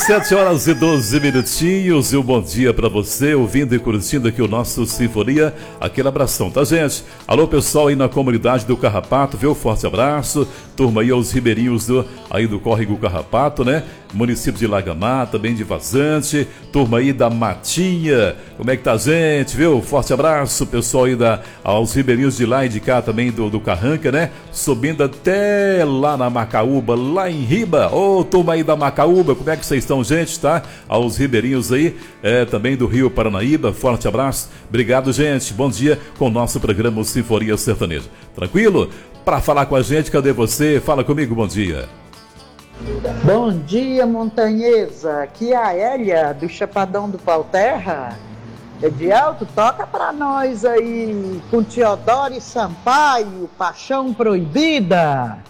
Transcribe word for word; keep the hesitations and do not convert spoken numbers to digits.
Sete horas e doze minutinhos, e um bom dia para você, ouvindo e curtindo aqui o nosso Sinfonia. Aquele abração, tá, gente? Alô, pessoal aí na comunidade do Carrapato, viu? Forte abraço. Turma aí aos ribeirinhos do, aí do Córrego Carrapato, né? Município de Lagamar, também de Vazante. Turma aí da Matinha. Como é que tá, gente? Viu? Forte abraço, pessoal aí da, aos ribeirinhos de lá e de cá também do, do Carranca, né? Subindo até lá na Macaúba, lá em Riba. Ô, turma aí da Macaúba, como é que vocês estão, gente, tá? Aos ribeirinhos aí, é, também do Rio Paranaíba, forte abraço. Obrigado, gente. Bom dia com o nosso programa Sinfonia Sertaneja. Tranquilo? Para falar com a gente, cadê você? Fala comigo, bom dia. Bom dia, montanhesa. Aqui é a Hélia, do Chapadão do Pau Terra. Edielto, toca pra nós aí com Teodoro e Sampaio, Paixão Proibida.